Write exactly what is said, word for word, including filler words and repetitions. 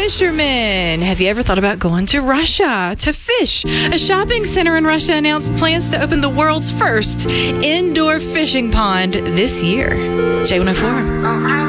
Fishermen, have you ever thought about going to Russia to fish? A shopping center in Russia announced plans to open the world's first indoor fishing pond this year. J one oh four.